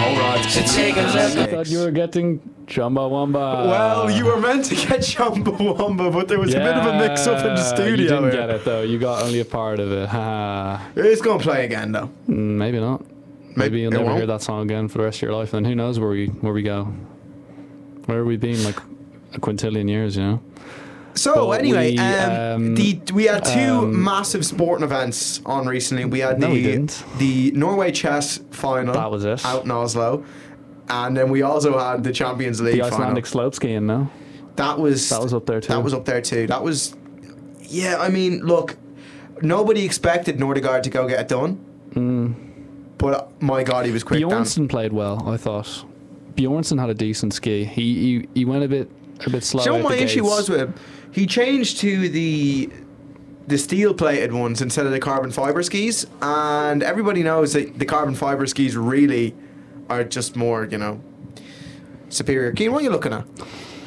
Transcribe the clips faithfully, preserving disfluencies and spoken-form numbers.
Hold on. To take a look. I thought you were getting Chumbawamba. Well, you were meant to get Chumbawamba, but there was yeah, a bit of a mix-up in the studio. You didn't here. get it, though. You got only a part of it. Ha. It's going to play again, though. Mm, Maybe not. Maybe, Maybe you'll it never won't. hear that song again for the rest of your life. And who knows where we where we go. Where have we been, like, a quintillion years, you know? So But anyway, we, um, um, the we had two um, massive sporting events on recently. We had No, the we didn't. the Norway chess final That was it. out in Oslo, and then we also had the Champions League The final. Icelandic slope skiing, no? That was That was up there, too. That was up there too. That was, yeah. I mean, look, nobody expected Nordegaard to go get it done, Mm. but my God, he was quick. Dan. Bjornsson played well, I thought. Bjornsson had a decent ski. He he, he went a bit a bit slow. Do you know out what my the issue gates. was with him? He changed to the the steel plated ones instead of the carbon fiber skis, and everybody knows that the carbon fiber skis really are just more, you know, superior. Keane, what are you looking at?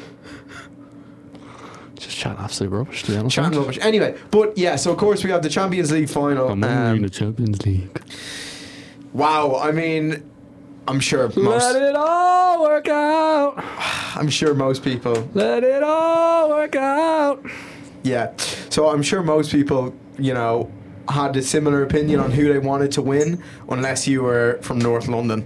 Just chatting absolute rubbish, to be honest. Chatting rubbish. Anyway, but yeah, so of course we have the Champions League final. I'm um, in Um, the Champions League. wow, I mean, I'm sure Let most, it all work out. I'm sure most people, Let it all work out. yeah. So I'm sure most people, you know, had a similar opinion on who they wanted to win, unless you were from North London.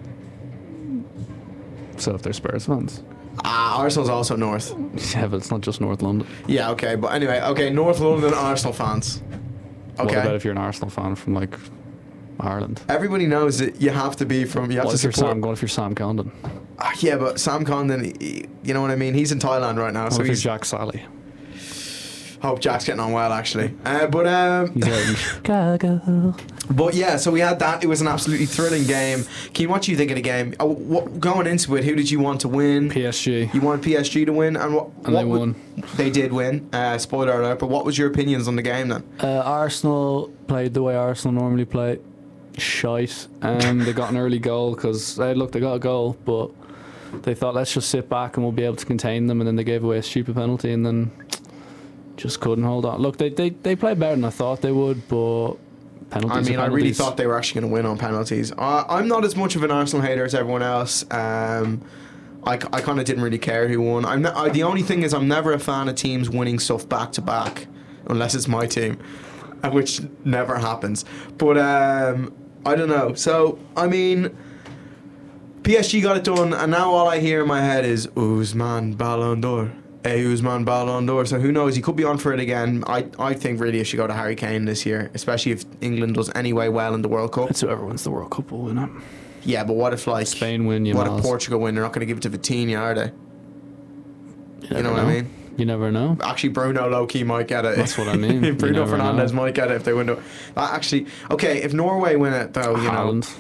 So if they're Spurs fans. Ah, Arsenal's also North. Yeah, but it's not just North London. Yeah, okay, but anyway, okay, North London Arsenal fans. What about Okay, if you're an Arsenal fan from, like, Ireland? everybody knows that you have to be from. You have What to if you're support. Sam, what if you're Sam Condon? Ah, yeah, but Sam Condon, he- he- you know what I mean. He's in Thailand right now, What so if you're he's. Jack Sally? Hope Jack's getting on well, actually. Uh, but um, He's out in Chicago. but yeah, so we had that. It was an absolutely thrilling game. Keane, what do you think of the game? Oh, what, going into it, who did you want to win? P S G. You wanted P S G to win, and what? And what they would- won. They did win. Uh, spoiler alert. But what was your opinions on the game then? Uh, Arsenal played the way Arsenal normally play. Shite. Um, they got an early goal because, hey, look, they got a goal, but they thought, let's just sit back and we'll be able to contain them, and then they gave away a stupid penalty and then just couldn't hold on. Look, they, they, they played better than I thought they would, but penalties I mean, are I really penalties. thought they were actually going to win on penalties. Uh, I'm not as much of an Arsenal hater as everyone else. Um, I, I kind of didn't really care who won. I'm not, I, the only thing is I'm never a fan of teams winning stuff back to back, unless it's my team, uh, which never happens. But um, I don't know. So, I mean, P S G got it done, and now all I hear in my head is Usman Ballon d'Or. Hey, Usman Ballon d'Or. So who knows? He could be on for it again. I, I think really it should go to Harry Kane this year, especially if England does anyway well in the World Cup. It's whoever wins the World Cup will win it. Yeah, but what if like Spain win, you what know. if Portugal win? They're not going to give it to Vitinha, are they? You know what I mean? You never know. Actually, Bruno low key might get it. That's what I mean. You Bruno never Fernandes know. might get it if they win. The, uh, actually, okay, if Norway win it though, you know. Haaland.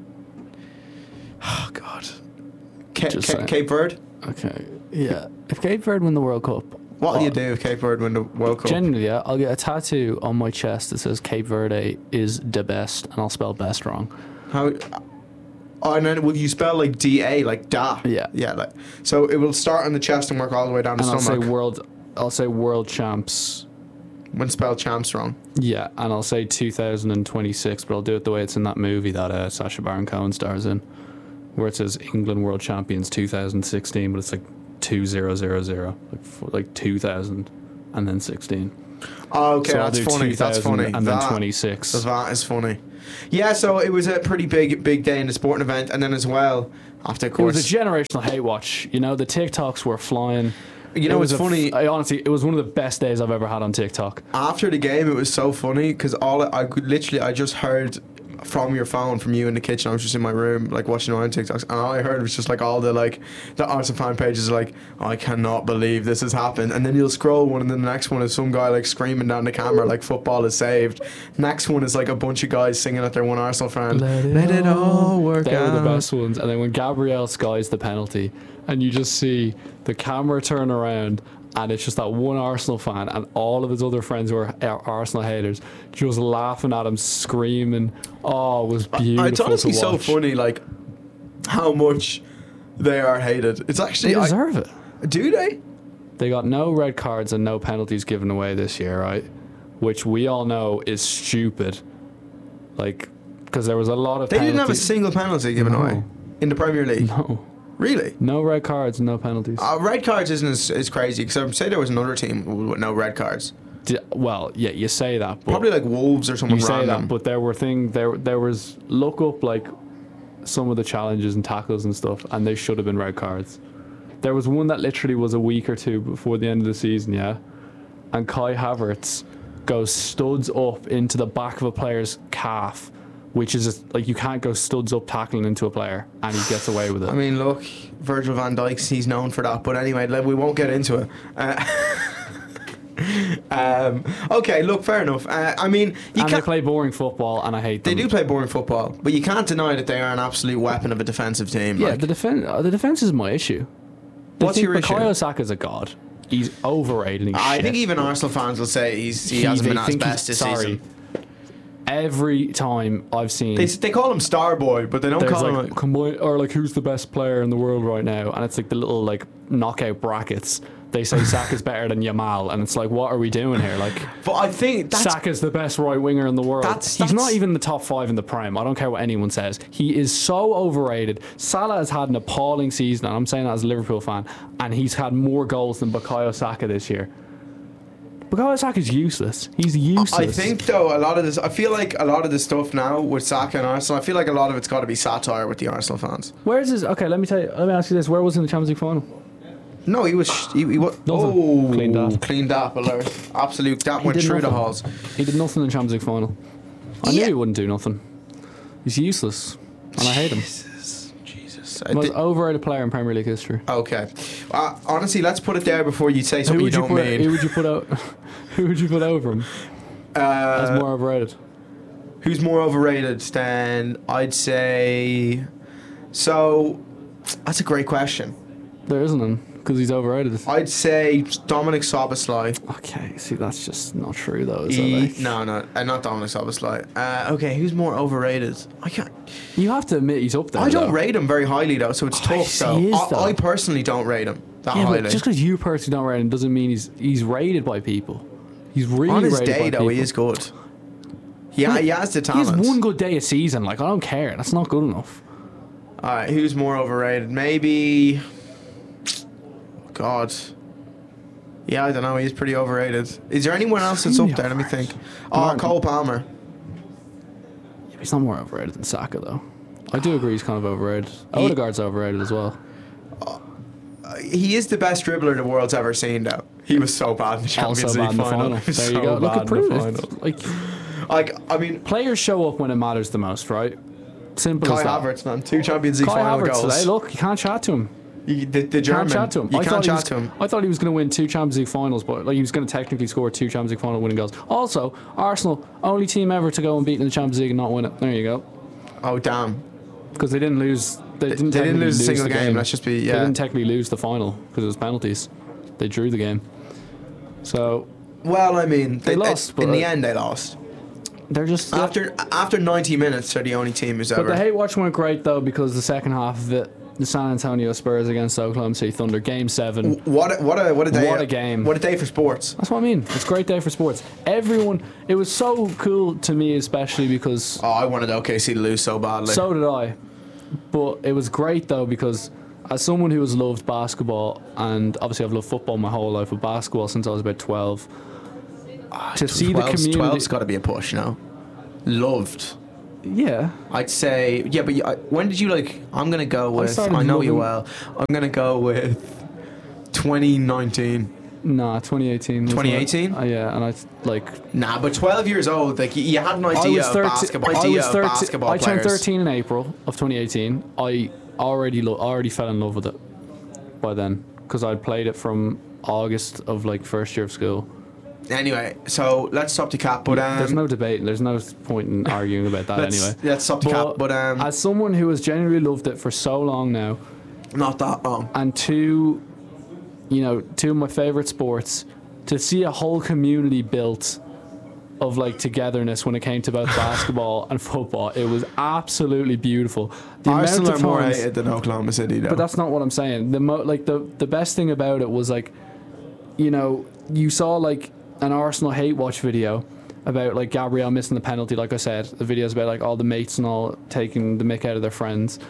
Oh God. Ca- Just Ca- saying. Cape Verde. Okay. Yeah. If Cape Verde win the World Cup, What will you what- do if Cape Verde win the World Cup? Genuinely, yeah, I'll get a tattoo on my chest that says Cape Verde is the best, and I'll spell best wrong. How? Oh, and then will you spell like D A like da? Yeah. Yeah. Like so, it will start on the chest and work all the way down the And I'll say stomach. world, I'll say world champs. when spell champs wrong. Yeah, and I'll say two thousand twenty-six, but I'll do it the way it's in that movie that uh, Sacha Baron Cohen stars in, where it says England World Champions two thousand sixteen, but it's like two thousand, like for, like two thousand and then sixteen. Oh, okay, So I'll that's do funny. That's two thousand funny. and then That- twenty-six. That is funny. Yeah, so it was a pretty big, big day in the sporting event, and then as well, after of It was course, a generational hate watch. You know, the TikToks were flying. you know, It it's was a funny. f- I honestly, it was one of the best days I've ever had on TikTok. After the game, it was so funny because all I, I could literally, I just heard from your phone, from you in the kitchen. I was just in my room, like watching my own TikToks, and all I heard was just like all the like the Arsenal fan pages, like oh, I cannot believe this has happened. And then you'll scroll one, and then the next one is some guy like screaming down the camera, like football is saved. Next one is like a bunch of guys singing at their one Arsenal fan. Let it, all work They out. were the best ones. And then when Gabriel skies the penalty, and you just see the camera turn around, and it's just that one Arsenal fan and all of his other friends who are Ar- Arsenal haters just laughing at him, screaming. Oh, it was beautiful. It's honestly to so watch. funny, like how much they are hated. It's actually They I- deserve it. do they? They got no red cards and no penalties given away this year, right? Which we all know is stupid. Like, because there was a lot of They penalties. didn't have a single penalty given No. away. in the Premier League? No. Really? No red cards, no penalties. Uh, red cards isn't as, as crazy because I'd say there was another team with no red cards. D- well, yeah, you say that, but Probably like Wolves or someone you say random. that, but there were thing there there was look up like some of the challenges and tackles and stuff, and they should have been red cards. There was one that literally was a week or two before the end of the season, yeah, and Kai Havertz goes studs up into the back of a player's calf, which is just, like, you can't go studs up tackling into a player, and he gets away with it. I mean, look, Virgil van Dijk, he's known for that. But anyway, like, we won't get into it. Uh, um, okay, look, fair enough. Uh, I mean, you and they can't. play boring football, and I hate They them. do play boring football, but you can't deny that they are an absolute weapon of a defensive team. Yeah, like. the defense. The defense is my issue. They What's think your issue? Bukayo Saka's a god. He's overrated. And he's I shit. think even Arsenal fans will say he's, he, He- hasn't they been at his think he's- best this sorry. season. Every time I've seen, They, they call him Starboy, but they don't there's call like, him. combine, or like, who's the best player in the world right now? And it's like the little like knockout brackets. They say Saka's better than Yamal, and it's like, what are we doing here? Like, But I think that's Saka's the best right winger in the world. That's- He's that's- not even in the top five in the Prem. I don't care what anyone says. He is so overrated. Salah has had an appalling season, and I'm saying that as a Liverpool fan, and he's had more goals than Bukayo Saka this year. Bukayo Saka's useless. He's useless. I think though a lot of this. I feel like a lot of the stuff now with Saka and Arsenal. I feel like a lot of it's got to be satire with the Arsenal fans. Where's his? Okay, let me tell you. Let me ask you this: where was he in the Champions League final? No, he was. He, he was. Nothing. Oh, Cleaned up. Cleaned up. Alert. Absolute. That He went did through the nothing. halls. He did nothing in the Champions League final. I Yeah. knew he wouldn't do nothing. He's useless, and I hate him. Jesus. Jesus. I Most did- overrated player in Premier League history. okay. Uh, honestly, let's put it there before you say Who something you would you don't put? mean. Who would you put out? Who would you put over him as Uh, more overrated? Who's more overrated than I'd say? So, that's a great question. There isn't him because he's overrated. I'd say Dominic Szoboszlai. Okay, see, that's just not true though. Is He, it, like? no, no, uh, not Dominic Szoboszlai. Uh, okay, who's more overrated? I can't. You have to admit he's up there. I don't though. rate him very highly though, so it's Oh, tough. he Though. is, I, though. I personally don't rate him that Yeah, highly. but just because you personally don't rate him doesn't mean he's he's rated by people. He's really On his rated day by though, people. he is good. Yeah, he has the He has talent. one good day a season. Like, I don't care. That's not good enough. All right, who's more overrated? Maybe. God. Yeah, I don't know. He's pretty overrated. Is there anyone else that's up Really there? Let me think. Oh, Martin. Cole Palmer. Yeah, he's not more overrated than Saka though. I do agree he's kind of overrated. He- Odegaard's overrated as well. Uh, he is the best dribbler the world's ever seen, though. He was so bad in the Champions Also bad League in the final. final. He was There so you go. Look bad at in proof. the It's final. Like, Like, I mean, players show up when it matters the most, right? Simple Kai as that. Havertz, man, two Champions League Kai final Havertz goals. today. Look, you can't chat to him. You- the, the You German, can't chat to him. you I can't thought he chat was, to him. I thought he was going to win two Champions League finals, but like he was going to technically score two Champions League final winning goals. Also, Arsenal, only team ever to go and beat in the Champions League and not win it. There you go. Oh damn! Because they didn't lose. They didn't, they didn't technically lose a single the game. Let's just be They yeah. didn't technically lose the final because it was penalties. They drew the game. So Well, I mean, They they, lost, in but- the end, they lost. they're just After after ninety minutes, they're the only team who's But ever. the hate watch went great though because the second half of it, the San Antonio Spurs against Oklahoma City Thunder, Game Seven. What a, what a what a day! What a game. What a day for sports. That's what I mean. It's a great day for sports. Everyone, it was so cool to me, especially because Oh, I wanted O K C to lose so badly. so did I. But it was great though because as someone who has loved basketball, and obviously I've loved football my whole life, but basketball since I was about twelve, to see the twelve's community. twelve's got to be a push now. Loved. Yeah. I'd say yeah, but you, I, when did you like? I'm gonna go with. I, started know you loving- well. I'm gonna go with twenty nineteen. Nah, twenty eighteen. wasn't twenty it? eighteen? Uh, yeah, and I like. Nah, but twelve years old, like you, you had an I idea was of thirteen. basketball. I Idea was of thirteen. basketball I turned players. thirteen in April of twenty eighteen. I already lo- already fell in love with it by then because I'd played it from August of like first year of school. Anyway, so let's stop the cap. But um, There's no debate. There's no point in arguing about that let's, anyway. let's stop the But cap. But um, as someone who has genuinely loved it for so long now, not that long. and two, you know, two of my favorite sports, to see a whole community built of like togetherness when it came to both basketball and football, it was absolutely beautiful. The Arsenal amount are of more times- hated than Oklahoma City, though. but that's not what I'm saying. The mo- like the the best thing about it was like, you know, you saw like an Arsenal hate watch video about like Gabriel missing the penalty. Like I said, the videos about like all the mates and all taking the mick out of their friends,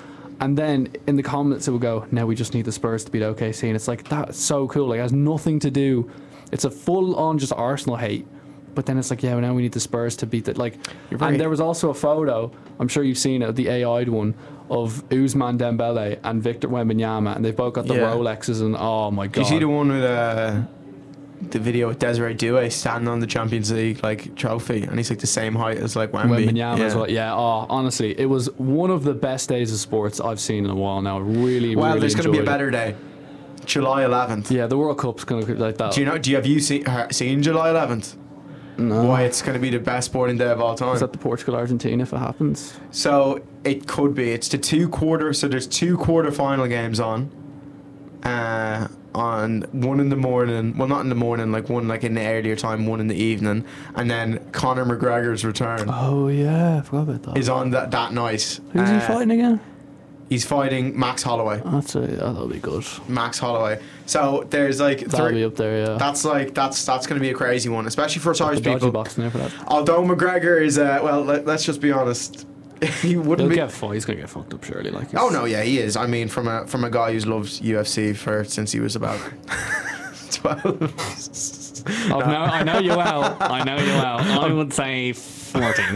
And then in the comments it would go, now we just need the Spurs to beat O K C, and it's like, that's so cool. Like, it has nothing to do. It's a full on just Arsenal hate. But then it's like, yeah, well, now we need the Spurs to beat it. Like, and there was also a photo, I'm sure you've seen it, the A I'd one, of Ousmane Dembele and Victor Wembanyama, and they've both got the Yeah. Rolexes, and oh my god. Did you see the one with uh, the video with Desiree Doué standing on the Champions League like trophy, and he's like the same height as like Wemby? Wembanyama yeah. as well. Yeah, oh, honestly, it was one of the best days of sports I've seen in a while now. Really, Well, really there's going to be a enjoyed it. better day, July eleventh. Yeah, the World Cup's going to like that. Do you know? Do you have you seen uh, seen July eleventh? No. Why it's going to be the best sporting day of all time? Is that the Portugal Argentina if it happens? So it could be. It's the two quarter. So there's two quarter final games on. Uh, on one in the morning. Well, not in the morning. Like one like in the earlier time. One in the evening, and then Conor McGregor's return Oh yeah, I forgot about that. is on that that night. Who's Uh, he fighting again? He's fighting Max Holloway. Oh, that's a, oh, that'll be good. Max Holloway. So there's like That'll three. be up there, yeah. That's like that's that's going to be a crazy one, especially for us Irish the dodgy people. boxing there for that. Although McGregor is, uh, well, let, let's just be honest, he wouldn't He'll be. get fu- he's gonna get fucked up surely. Like. Oh no, yeah, he is. I mean, from a from a guy who's loved U F C for since he was about twelve. Oh, no, I know you well. I know you well. I would say fourteen.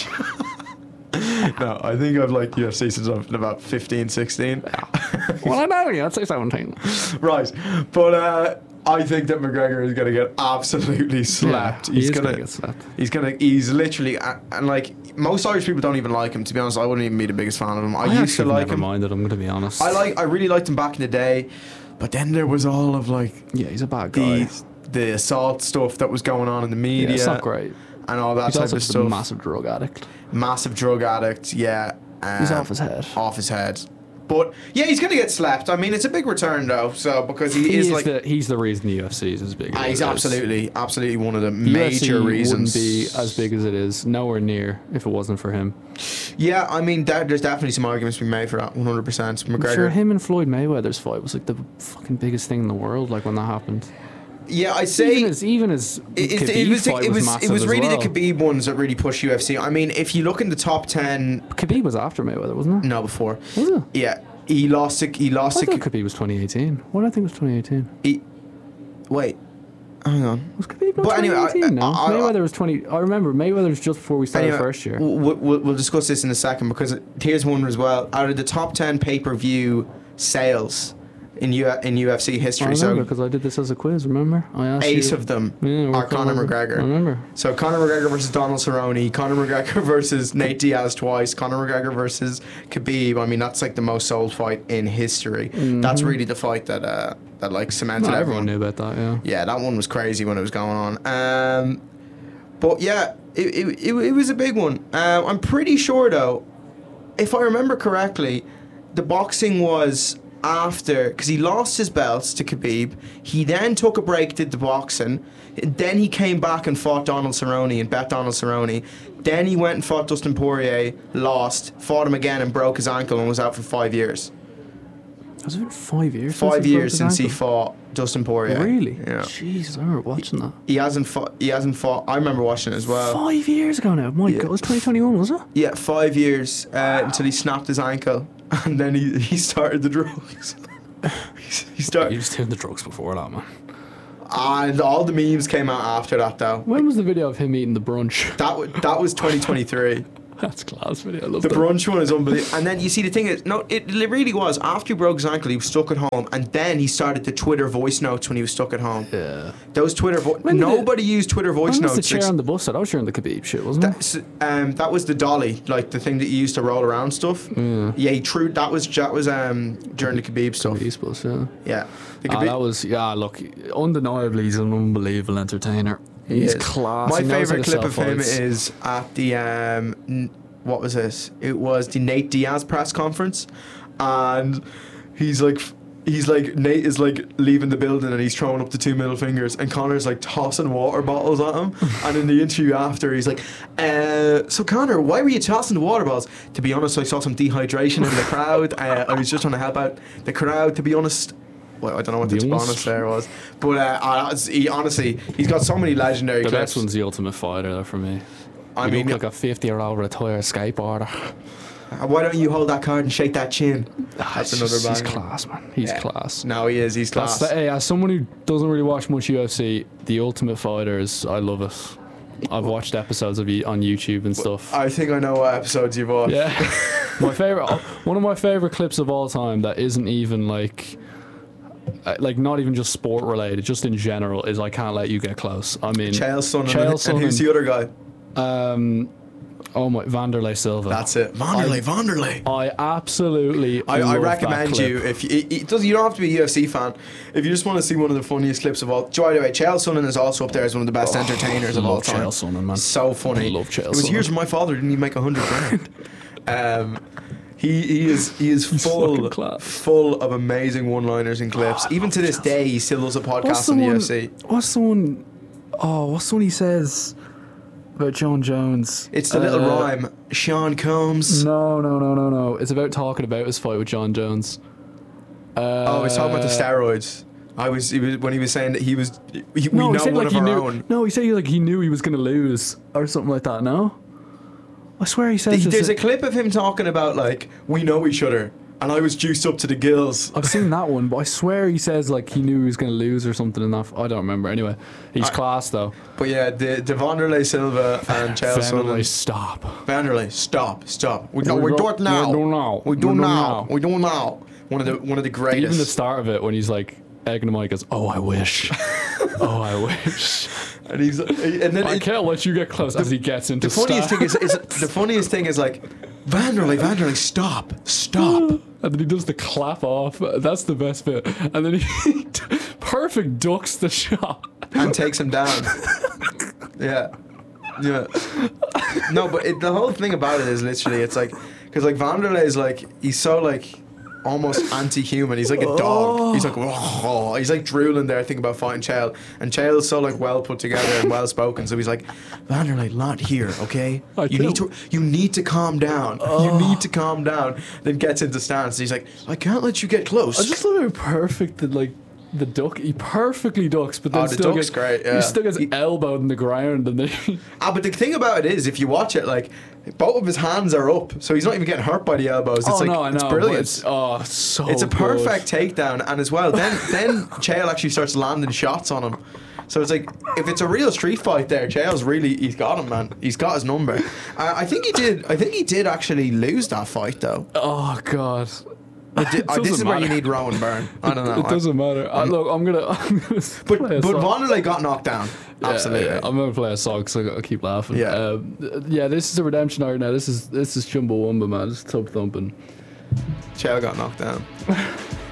No, I think I've liked U F C since I've been about fifteen, sixteen. Well, I know you. I'd say seventeen. Right, but uh, I think that McGregor is going to get absolutely slapped. Yeah, he's he is gonna, gonna get slapped. He's gonna. He's literally, uh, and like most Irish people don't even like him. To be honest, I wouldn't even be the biggest fan of him. I, I used to actually like never him. minded. I'm gonna be honest. I like. I really liked him back in the day, but then there was all of like Yeah, he's a bad guy. the the assault stuff that was going on in the Yeah, media it's not great. and all that He's type also of just stuff. a massive drug addict. Massive drug addict. Yeah, He's um, off his head. Off his head. But yeah, he's gonna get slapped. I mean, it's a big return though. So because he, He is is like. the, he's the reason the U F C is as big as Ah, it he's is. absolutely, absolutely one of the The U F C major reasons. wouldn't be as big as it is. Nowhere near if it wasn't for him. Yeah, I mean, there, there's definitely some arguments to be made for that. one hundred percent. I'm McGregor. sure him and Floyd Mayweather's fight was like the fucking biggest thing in the world. Like when that happened. Yeah, I'd say even as even as it, it, Khabib it was the, fight it was, was massive it was as really well. the Khabib ones that really pushed U F C. I mean, if you look in the top ten, Khabib was after Mayweather, wasn't it? no, before, Was it? yeah, he lost to he lost I to thought Khabib was twenty eighteen. What did I think was twenty eighteen? he, wait, hang on. Was Khabib not But anyway, twenty eighteen? I- no, I- I- Mayweather was twenty. I remember Mayweather was just before we started Anyway, first year. We'll, we'll, we'll discuss this in a second because here's one as well. Out of the top ten pay per view sales in U in U F C I history, remember so because I did this as a quiz. Remember? I asked eight you. of them Yeah, are I Conor remember. McGregor. I remember. So Conor McGregor versus Donald Cerrone, Conor McGregor versus Nate Diaz twice, Conor McGregor versus Khabib. I mean, that's like the most sold fight in history. That's really the fight that uh, that like cemented Not everyone. everyone knew about that. Yeah. Yeah, that one was crazy when it was going on. Um, but yeah, it, it, it, it was a big one. Uh, I'm pretty sure though, if I remember correctly, the boxing was after, because he lost his belts to Khabib. He then took a break, did the boxing. Then he came back and fought Donald Cerrone and bet Donald Cerrone. Then he went and fought Dustin Poirier, lost, fought him again and broke his ankle and was out for five years. Has it been five years? Five since he broke years his since he ankle? fought Dustin Poirier. Really? Yeah. Jesus, I remember watching that. He hasn't fought. He hasn't fought. I remember watching it as well. Five years ago now. My Yeah. God, it was twenty twenty-one, was it? Yeah, five years uh, until he snapped his ankle, and then he, he started the drugs. he He started, was doing the drugs before that, man. and all the memes came out after that. Though When was the video of him eating the brunch? that w- that was twenty twenty-three. That's class video. I love The that. brunch one is unbelievable. And then you see the thing is, no, it li- really was after he broke his ankle, he was stuck at home, and then he started the Twitter voice notes when he was stuck at home. Yeah. Those Twitter vo- When did nobody used Twitter voice When was the notes. chair ex- on the bus? That I was sharing the Khabib shit, wasn't it? That's, um, that was the dolly, like the thing that you used to roll around stuff. Yeah. Yeah, he threw. That was that was um during the Khabib stuff. Khabib's bus, yeah. Yeah, the Ah, Khabib- that was yeah. Look, undeniably, he's an unbelievable entertainer. He He's is. class. My He knows how favorite to clip sell of him fights. is at the um, n- what was this? It was the Nate Diaz press conference, and he's like. He's like Nate is like leaving the building and he's throwing up the two middle fingers and Connor's like tossing water bottles at him. And in the interview after he's like, uh, so Connor, why were you tossing the water bottles? To be honest, I saw some dehydration in the crowd. Uh, I was just trying to help out the crowd. To be honest, well, I don't know what the To be honest. bonus there was, but uh, uh, he, honestly, he's got so many legendary The clips. best one's the Ultimate Fighter, though, for me. I You mean, look like a fifty-year-old retired skateboarder. Uh, Why don't you hold that card and shake that chin? Ah, That's he's another just- He's banger. class, man. He's Yeah. class. No, he is. He's That's class. the, hey, as someone who doesn't really watch much U F C, The Ultimate Fighter is. I love it. I've watched episodes of it on YouTube and stuff. I think I know what episodes you've watched. Yeah, my favorite, one of my favorite clips of all time that isn't even like, uh, like not even just sport related, just in general, is I Can't Let You Get Close. I mean, Chael Sonnen. Chael and, and who's Sonnen. the other guy? um, oh my, Vanderlei Silva. That's it. Vanderlei. Vanderlei. I absolutely. I, I love that recommend clip. you if you, it, it does, you don't have to be a U F C fan. If you just want to see one of the funniest clips of all. By the way, Chael Sonnen is also up there as one of the best entertainers of love all time. Chael Sonnen, man. So funny. I love Chael It was Sonnen. years when my father didn't even make a hundred grand. um, he he is he is full fucking class. full of amazing one-liners and clips. Oh, I Even love to this Chael day, he still does a What's podcast the on the one? U F C. What's the one? Oh, what's the one he says about John Jones? It's the little Uh, rhyme. Sean Combs. No, no, no, no, no. It's about talking about his fight with John Jones. Uh, Oh, he's talking about the steroids. I was, he was when he was saying that he was. He, we No, he know said one like of he our knew. own. No, he said like he knew he was gonna lose or something like that. No, I swear he says this. There's a clip of him talking about like we know each other, and I was juiced up to the gills. I've seen that one, but I swear he says like he knew he was gonna lose or something. In that, I don't remember. Anyway, he's I- class though. But yeah, the, the Vanderlei Silva and Chael Vanderlei, Sonnen. stop. Vanderlei, stop, stop. We, no, We we're do- doing it now. we do now. We do We do now. now. We do now. One of the one of the greatest. Even the start of it when he's like egging him on, he goes, "Oh, I wish. Oh, I wish. and he's and then I it, can't let you get close." As he gets into the funniest start. thing is, is the funniest thing is like Vanderlei, Vanderlei, stop, stop. And then he does the clap off. That's the best bit. And then he perfect ducks the shot. and takes him down. Yeah, yeah. No, but it, the whole thing about it is literally, it's like, because like Vanderlei is like, he's so like almost anti-human. He's like a dog. He's like, oh, he's like drooling there thinking about fighting Chael, and Chael is so like well put together and well spoken. So he's like, Vanderlei, not here, okay? I You need can't- to, you need to calm down. You need to calm down. Then gets into stance. He's like, I can't let you get close. I just love how perfect the like the duck. He perfectly ducks, but then Oh, the still duck's gets great, yeah. he still gets He- elbowed in the ground, and then Ah, but the thing about it is, if you watch it, like both of his hands are up, so he's not even getting hurt by the elbows. It's oh like no, I know, it's but brilliant. It's, oh, it's so It's a good. perfect takedown, and as well, then then Chael actually starts landing shots on him. So it's like, if it's a real street fight there, Chael's really, he's got him, man. He's got his number. Uh, I think he did. I think he did actually lose that fight, though. Oh god. But di- It uh, this is doesn't where you matter. need Rowan Byrne. I don't know. It doesn't matter. Uh, look, I'm gonna. I'm gonna But play a but song. Vanderlei got knocked down. Absolutely. Yeah, yeah, I'm gonna play a song because I gotta keep laughing. Yeah. Um, yeah, this is a redemption arc now. This is this is Chumbawamba, man. This is tub thumping. Chael got knocked down.